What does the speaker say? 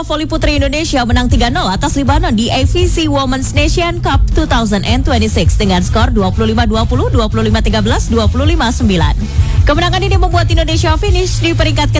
Voli Putri Indonesia menang 3-0 atas Lebanon di AFC Women's Nation Cup 2026 dengan skor 25-20, 25-13, 25-9. Kemenangan ini membuat Indonesia finish di peringkat